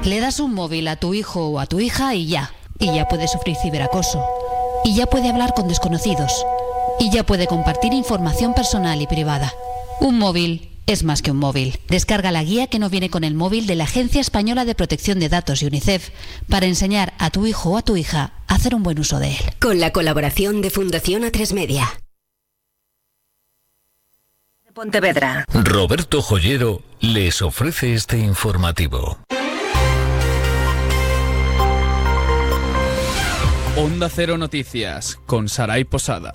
Le das un móvil a tu hijo o a tu hija y ya puede sufrir ciberacoso, y ya puede hablar con desconocidos, y ya puede compartir información personal y privada. Un móvil es más que un móvil. Descarga la guía que no viene con el móvil de la Agencia Española de Protección de Datos y UNICEF para enseñar a tu hijo o a tu hija a hacer un buen uso de él. Con la colaboración de Fundación A3 Media. Pontevedra. Roberto Joyero les ofrece este informativo. Onda Cero Noticias, con Saray Posada.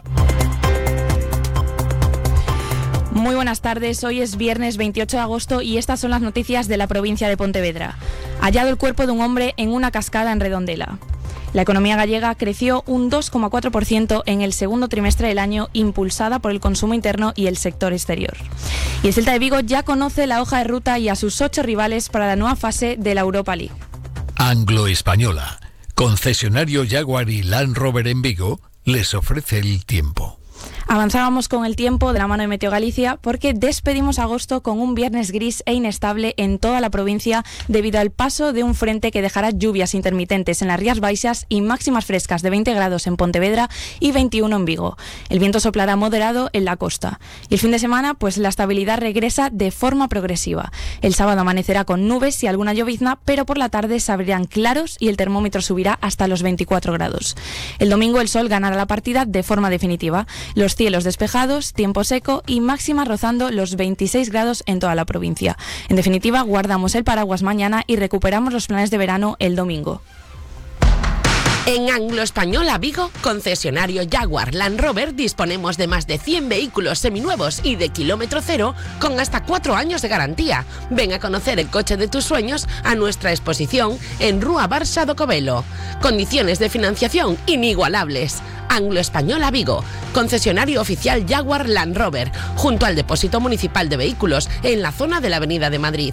Muy buenas tardes, hoy es viernes 28 de agosto y estas son las noticias de la provincia de Pontevedra. Hallado el cuerpo de un hombre en una cascada en Redondela. La economía gallega creció un 2,4% en el segundo trimestre del año, impulsada por el consumo interno y el sector exterior. Y el Celta de Vigo ya conoce la hoja de ruta y a sus 8 rivales para la nueva fase de la Europa League. Anglo-Española, concesionario Jaguar y Land Rover en Vigo, les ofrece el tiempo. Avanzábamos con el tiempo de la mano de Meteo Galicia porque despedimos agosto con un viernes gris e inestable en toda la provincia debido al paso de un frente que dejará lluvias intermitentes en las Rías Baixas y máximas frescas de 20 grados en Pontevedra y 21 en Vigo. El viento soplará moderado en la costa. Y el fin de semana, pues la estabilidad regresa de forma progresiva. El sábado amanecerá con nubes y alguna llovizna, pero por la tarde se abrirán claros y el termómetro subirá hasta los 24 grados. El domingo el sol ganará la partida de forma definitiva. Los cielos despejados, tiempo seco y máxima rozando los 26 grados en toda la provincia. En definitiva, guardamos el paraguas mañana y recuperamos los planes de verano el domingo. En Anglo-Española Vigo, concesionario Jaguar Land Rover, disponemos de más de 100 vehículos seminuevos y de kilómetro cero con hasta 4 años de garantía. Ven a conocer el coche de tus sueños a nuestra exposición en Rúa Barça do Covelo. Condiciones de financiación inigualables. Anglo-Española Vigo, concesionario oficial Jaguar Land Rover, junto al depósito municipal de vehículos en la zona de la Avenida de Madrid.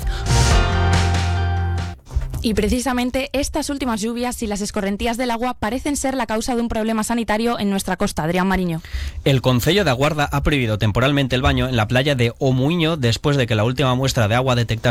Y precisamente estas últimas lluvias y las escorrentías del agua parecen ser la causa de un problema sanitario en nuestra costa. Adrián Mariño. El Concello de Aguarda ha prohibido temporalmente el baño en la playa de O Muiño después de que la última muestra de agua detectase